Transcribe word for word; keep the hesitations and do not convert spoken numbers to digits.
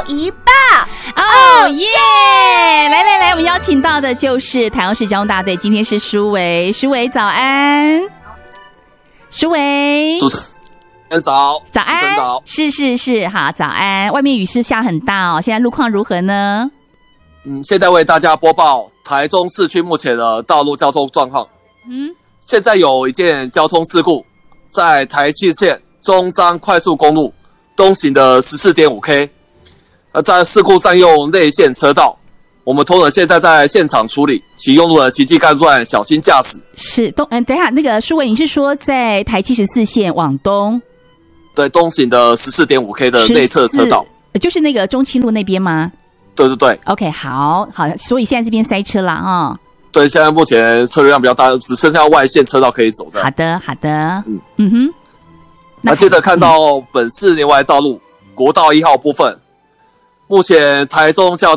一报。 哦耶！来来来，我们邀请到的就是台中市交通大队，今天是舒维，舒维早安，舒维。 主持人早， 早安， 主持人早， 是是是，好，早安。外面雨势下很大哦，现在路况如何呢？ 嗯，现在为大家播报台中市区目前的道路交通状况。 嗯， 现在有一件交通事故，在台七线中彰快速公路东行的 十四点五K， 呃，在事故占用内线车道，我们同仁现在在现场处理，请用路人行迹概段，小心驾驶。 是东，嗯，等一下，那个舒维，你是说在台七十四线往东？ 对，东行的 十四点五K 的内侧车道， 就是那个中清路那边吗？ 对对对。 OK， 好好，所以现在这边塞车了啊、哦。 对，现在目前车流量比较大，只剩下外线车道可以走的。 好的，好的， 嗯嗯哼。 那接着看到本市内外道路、嗯、国道一号部分，目前台中交